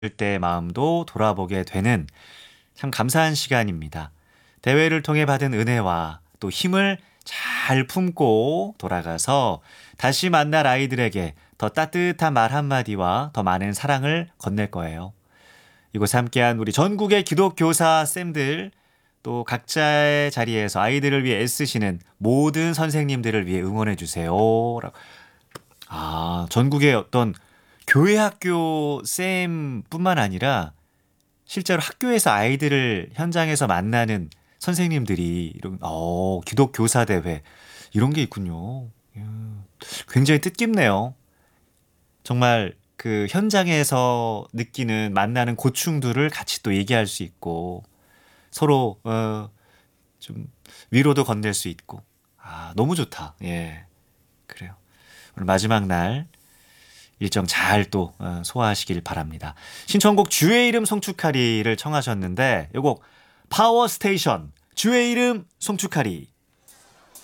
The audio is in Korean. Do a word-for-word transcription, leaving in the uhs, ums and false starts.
때 마음도 돌아보게 되는 참 감사한 시간입니다. 대회를 통해 받은 은혜와 또 힘을 잘 품고 돌아가서 다시 만날 아이들에게 더 따뜻한 말 한마디와 더 많은 사랑을 건넬 거예요. 이곳에 함께한 우리 전국의 기독교사 쌤들, 또 각자의 자리에서 아이들을 위해 애쓰시는 모든 선생님들을 위해 응원해 주세요. 아, 전국의 어떤 교회 학교 쌤뿐만 아니라 실제로 학교에서 아이들을 현장에서 만나는 선생님들이 이런 어, 기독교사 대회 이런 게 있군요. 이야, 굉장히 뜻깊네요. 정말 그 현장에서 느끼는 만나는 고충들을 같이 또 얘기할 수 있고 서로 어, 좀 위로도 건넬 수 있고 아, 너무 좋다. 예, 그래요. 오늘 마지막 날 일정 잘 또 소화하시길 바랍니다. 신청곡 주의 이름 송축하리를 청하셨는데 이 곡 파워스테이션 주의 이름 송축하리